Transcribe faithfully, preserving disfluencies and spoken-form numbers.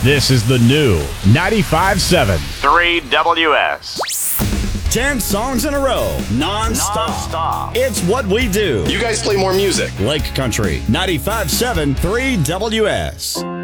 This is the new ninety-five seven three W S. Ten songs in a row, non-stop. Non-stop. It's what we do. You guys play more music. Lake Country, ninety-five seven three W S.